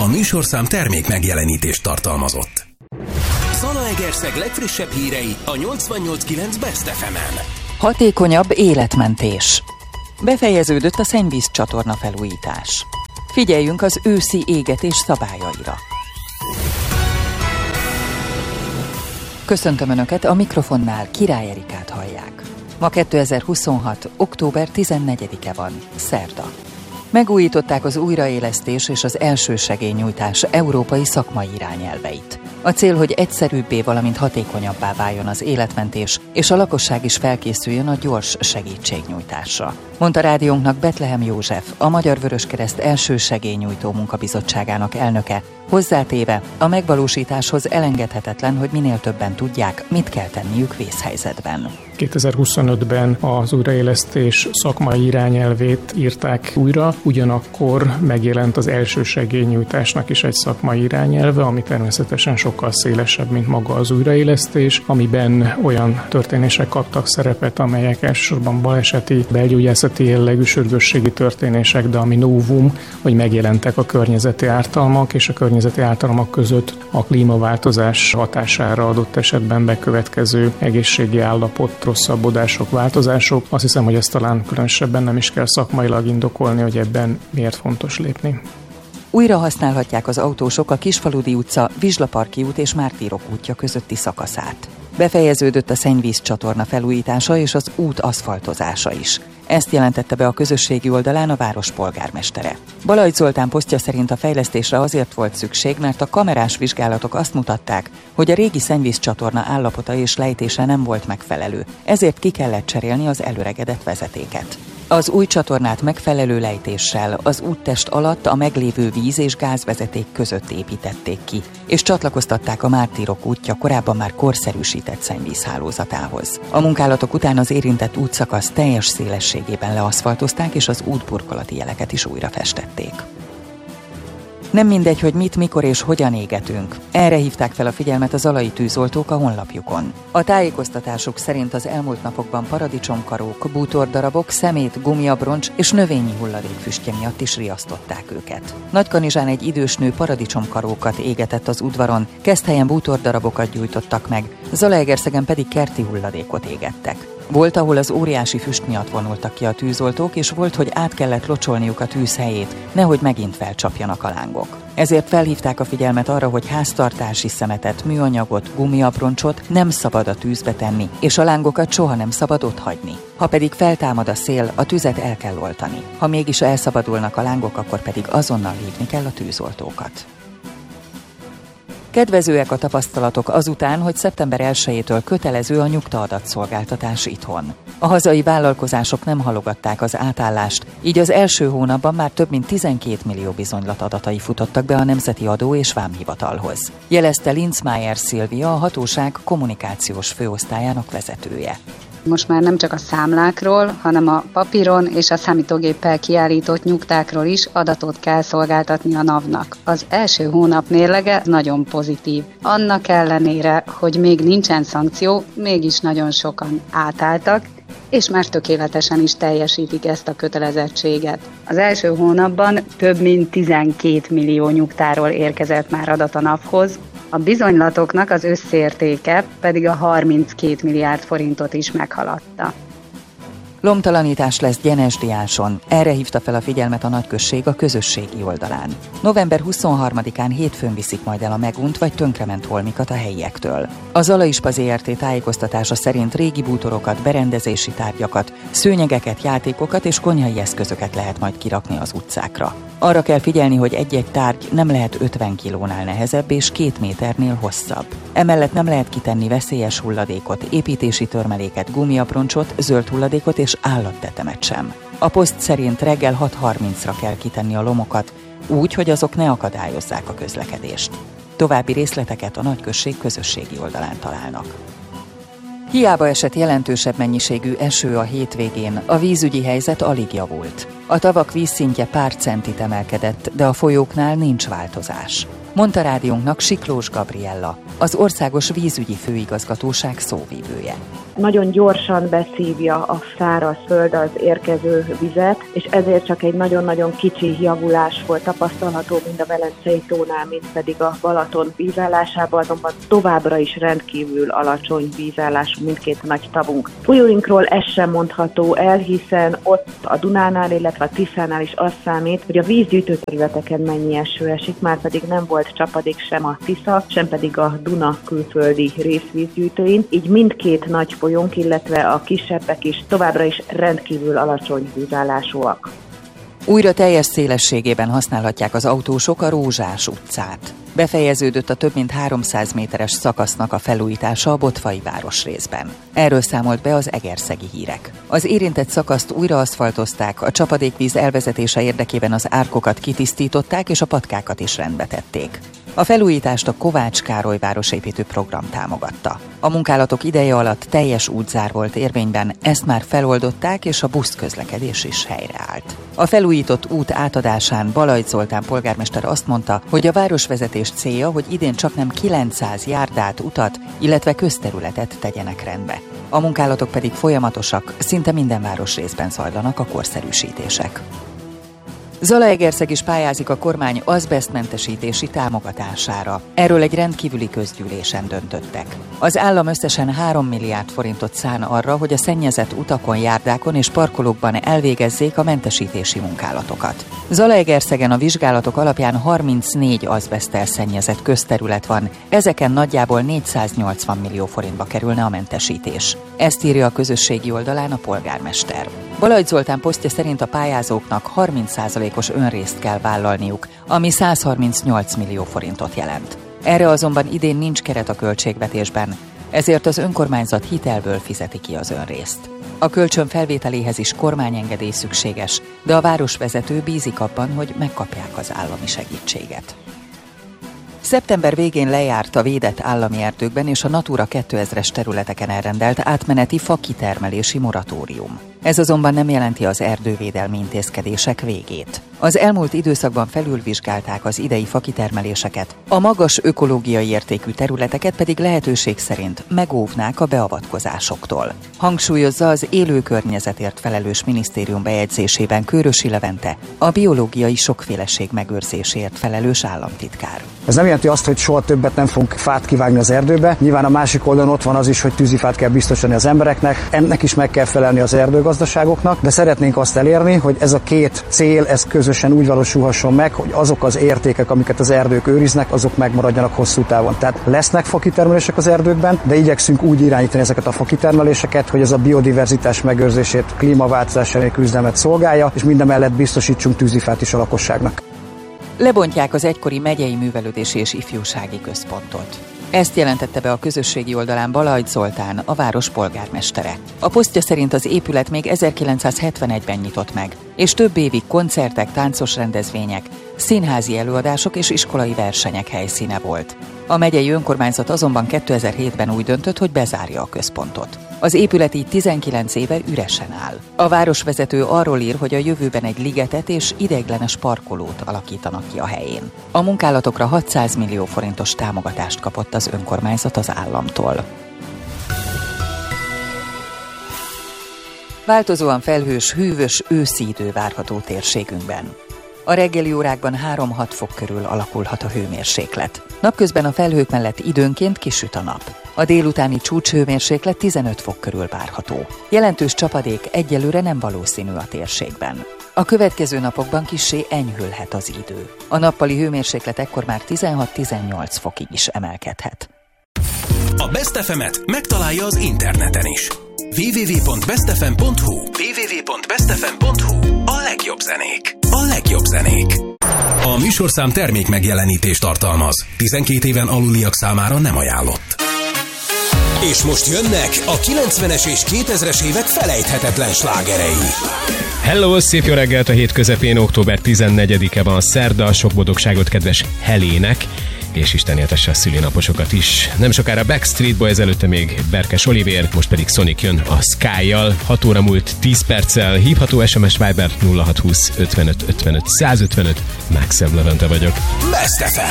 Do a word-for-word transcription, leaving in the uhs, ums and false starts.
A műsorszám termék megjelenítést tartalmazott. Zalaegerszeg legfrissebb hírei a nyolcvannyolc kilenc Best ef emen. Hatékonyabb életmentés. Befejeződött a szennyvíz csatorna felújítás. Figyeljünk az őszi égetés szabályaira. Köszöntöm Önöket, a mikrofonnál Király Erikát hallják. Ma kétezer-huszonhat. október tizennegyedike van, szerda. Megújították az újraélesztés és az elsősegélynyújtás európai szakmai irányelveit. A cél, hogy egyszerűbbé, valamint hatékonyabbá váljon az életmentés, és a lakosság is felkészüljön a gyors segítségnyújtásra, mondta rádiónknak Betlehem József, a Magyar Vöröskereszt elsősegélynyújtó munkabizottságának elnöke, hozzátéve, a megvalósításhoz elengedhetetlen, hogy minél többen tudják, mit kell tenniük vészhelyzetben. kétezer-huszonötben az újraélesztés szakmai irányelvét írták újra, ugyanakkor megjelent az elsősegélynyújtásnak is egy szakmai irányelve, ami természetesen sokkal szélesebb, mint maga az újraélesztés, amiben olyan történések kaptak szerepet, amelyek elsősorban baleseti, belgyógyászati jellegű sürgősségi történések, de ami novum, hogy megjelentek a környezeti ártalmak, és a környezeti ártalmak között a klímaváltozás hatására adott esetben bekövetkező egészségi állapot, rosszabbodások, változások. Azt hiszem, hogy ezt talán különösebben nem is kell szakmailag indokolni, hogy ebben miért fontos lépni. Újra használhatják az autósok a Kisfaludy utca, Vizslaparki út és Mártírok útja közötti szakaszát. Befejeződött a szennyvíz csatorna felújítása és az út aszfaltozása is. Ezt jelentette be a közösségi oldalán a város polgármestere. Balajt Zoltán posztja szerint a fejlesztésre azért volt szükség, mert a kamerás vizsgálatok azt mutatták, hogy a régi szennyvíz csatorna állapota és lejtése nem volt megfelelő, ezért ki kellett cserélni az elöregedett vezetéket. Az új csatornát megfelelő lejtéssel az úttest alatt a meglévő víz- és gázvezeték között építették ki, és csatlakoztatták a Mártírok útja korábban már korszerűsített szennyvízhálózatához. A munkálatok után az érintett útszakasz teljes szélességében leaszfaltozták, és az útburkolati jeleket is újra festették. Nem mindegy, hogy mit, mikor és hogyan égetünk. Erre hívták fel a figyelmet a zalai tűzoltók a honlapjukon. A tájékoztatásuk szerint az elmúlt napokban paradicsomkarók, bútordarabok, szemét, gumiabroncs és növényi hulladék füstje miatt is riasztották őket. Nagykanizsán egy idős nő paradicsomkarókat égetett az udvaron, Keszthelyen bútordarabokat gyújtottak meg, Zalaegerszegen pedig kerti hulladékot égettek. Volt, ahol az óriási füst miatt vonultak ki a tűzoltók, és volt, hogy át kellett locsolniuk a tűz helyét, nehogy megint felcsapjanak a lángok. Ezért felhívták a figyelmet arra, hogy háztartási szemetet, műanyagot, gumiabroncsot nem szabad a tűzbe tenni, és a lángokat soha nem szabad otthagyni. Ha pedig feltámad a szél, a tüzet el kell oltani. Ha mégis elszabadulnak a lángok, akkor pedig azonnal hívni kell a tűzoltókat. Kedvezőek a tapasztalatok azután, hogy szeptember elsejétől kötelező a nyugtaadatszolgáltatás itthon. A hazai vállalkozások nem halogatták az átállást, így az első hónapban már több mint tizenkét millió bizonylat adatai futottak be a Nemzeti Adó- és Vámhivatalhoz. Jelezte Linzmeier Szilvia, a hatóság kommunikációs főosztályának vezetője. Most már nem csak a számlákról, hanem a papíron és a számítógéppel kiállított nyugtákról is adatot kell szolgáltatni a NAV-nak. Az első hónap mérlege nagyon pozitív. Annak ellenére, hogy még nincsen szankció, mégis nagyon sokan átálltak, és már tökéletesen is teljesítik ezt a kötelezettséget. Az első hónapban több mint tizenkét millió nyugtáról érkezett már adat a NAV-hoz, a bizonylatoknak az összértéke pedig a harminckét milliárd forintot is meghaladta. Lomtalanítás lesz Gyenesdiáson. Erre hívta fel a figyelmet a nagyközség a közösségi oldalán. november huszonharmadikán hétfőn viszik majd el a megunt vagy tönkrement holmikat a helyiektől. A Zalaispa zé er té tájékoztatása szerint régi bútorokat, berendezési tárgyakat, szőnyegeket, játékokat és konyhai eszközöket lehet majd kirakni az utcákra. Arra kell figyelni, hogy egy-egy tárgy nem lehet ötven kilónál nehezebb és két méternél hosszabb. Emellett nem lehet kitenni veszélyes hulladékot, építési törmeléket, gumiabroncsot, zöld hulladékot és állattetemet sem. A poszt szerint reggel hat harmincra kell kitenni a lomokat, úgy, hogy azok ne akadályozzák a közlekedést. További részleteket a nagyközség közösségi oldalán találnak. Hiába esett jelentősebb mennyiségű eső a hétvégén, a vízügyi helyzet alig javult. A tavak vízszintje pár centit emelkedett, de a folyóknál nincs változás, mondta rádiónknak Siklós Gabriella, az Országos Vízügyi Főigazgatóság szóvivője. nagyon gyorsan beszívja a szárazföld az érkező vizet, és ezért csak egy nagyon-nagyon kicsi javulás volt tapasztalható mind a Velencei tónál, mind pedig a Balaton vízállásában, azonban továbbra is rendkívül alacsony vízállású mindkét nagy tavunk. Folyóinkról ez sem mondható el, hiszen ott a Dunánál, illetve a Tiszánál is az számít, hogy a vízgyűjtő területeken mennyi eső esik, már pedig nem volt csapadék sem a Tisza, sem pedig a Duna külföldi részvízgyűjtőin, így mindkét nagy folyónk, illetve a kisebbek is továbbra is rendkívül alacsony vízállásúak. Újra teljes szélességében használhatják az autósok a Rózsás utcát. Befejeződött a több mint háromszáz méteres szakasznak a felújítása a Botvai városrészben. Erről számolt be az Egerszegi Hírek. Az érintett szakaszt újra aszfaltozták, a csapadékvíz elvezetése érdekében az árkokat kitisztították és a patkákat is rendbe tették. A felújítást a Kovács Károly városépítő program támogatta. A munkálatok ideje alatt teljes útzár volt érvényben, ezt már feloldották, és a buszközlekedés is helyreállt. A felújított út átadásán Balajt Zoltán polgármester azt mondta, hogy a városvezetés célja, hogy idén csaknem kilencszáz járdát, utat, illetve közterületet tegyenek rendbe. A munkálatok pedig folyamatosak, szinte minden városrészben zajlanak a korszerűsítések. Zalaegerszeg is pályázik a kormány azbesztmentesítési támogatására. Erről egy rendkívüli közgyűlésen döntöttek. Az állam összesen három milliárd forintot szán arra, hogy a szennyezett utakon, járdákon és parkolókban elvégezzék a mentesítési munkálatokat. Zalaegerszegen a vizsgálatok alapján harmincnégy azbeszttel szennyezett közterület van, ezeken nagyjából négyszáznyolcvan millió forintba kerülne a mentesítés. Ezt írja a közösségi oldalán a polgármester. Balajt Zoltán posztja szerint a pályázóknak harminc százalékos önrészt kell vállalniuk, ami száz harmincnyolc millió forintot jelent. Erre azonban idén nincs keret a költségvetésben, ezért az önkormányzat hitelből fizeti ki az önrészt. A kölcsön felvételéhez is kormányengedély szükséges, de a városvezető bízik abban, hogy megkapják az állami segítséget. Szeptember végén lejárt a védett állami erdőkben és a Natura kétezres területeken elrendelt átmeneti fakitermelési moratórium. Ez azonban nem jelenti az erdővédelmi intézkedések végét. Az elmúlt időszakban felülvizsgálták az idei fakitermeléseket, a magas ökológiai értékű területeket pedig lehetőség szerint megóvnák a beavatkozásoktól. Hangsúlyozza az élő környezetért felelős minisztérium bejegyzésében Kőrösi Levente, a biológiai sokféleség megőrzéséért felelős államtitkár. Ez nem jelenti azt, hogy soha többet nem fogunk fát kivágni az erdőbe. Nyilván a másik oldalon ott van az is, hogy tűzifát kell biztosítani az embereknek, ennek is meg kell felelni az erdőgazdaságoknak, de szeretnénk azt elérni, hogy ez a két cél, ez közösen úgy valósulhasson meg, hogy azok az értékek, amiket az erdők őriznek, azok megmaradjanak hosszú távon. Tehát lesznek fakitermelések az erdőkben, de igyekszünk úgy irányítani ezeket a fakitermeléseket, hogy ez a biodiverzitás megőrzését, klímaváltozás elleni küzdelmet szolgálja, és mindemellett biztosítsunk tűzifát is a lakosságnak. Lebontják az egykori megyei művelődési és ifjúsági központot. Ezt jelentette be a közösségi oldalán Balajt Zoltán, a város polgármestere. A posztja szerint az épület még ezerkilencszázhetvenegyben nyitott meg, és több évig koncertek, táncos rendezvények, színházi előadások és iskolai versenyek helyszíne volt. A megyei önkormányzat azonban kétezer-hétben úgy döntött, hogy bezárja a központot. Az épület így tizenkilenc éve üresen áll. A városvezető arról ír, hogy a jövőben egy ligetet és ideiglenes parkolót alakítanak ki a helyén. A munkálatokra hatszáz millió forintos támogatást kapott az önkormányzat az államtól. Változóan felhős, hűvös őszi idő várható térségünkben. A reggeli órákban három-hat fok körül alakulhat a hőmérséklet. Napközben a felhők mellett időnként kisüt a nap. A délutáni csúcshőmérséklet tizenöt fok körül várható. Jelentős csapadék egyelőre nem valószínű a térségben. A következő napokban kissé enyhülhet az idő. A nappali hőmérséklet ekkor már tizenhat-tizennyolc fokig is emelkedhet. A Best ef emet megtalálja az interneten is. double-u double-u double-u pont best f m pont h u double-u double-u double-u pont best f m pont h u A legjobb zenék. A legjobb zenék. A műsorszám termék megjelenítést tartalmaz. tizenkét éven aluliak számára nem ajánlott. És most jönnek a kilencvenes és kétezres évek felejthetetlen slágerei. Hello, szép jó reggelt a hét közepén, október tizennegyedike van, szerda, sok boldogságot kedves Helének, és Isten éltesse a szülinaposokat is. Nem sokára Backstreet Boys, előtte még Berkes Olivér, most pedig Sonic jön a Sky-jal. hat óra múlt tíz perccel, hívható es em es Viber nulla hat húsz ötvenöt ötvenöt százötvenöt. Maxim Levente vagyok. Best ef em.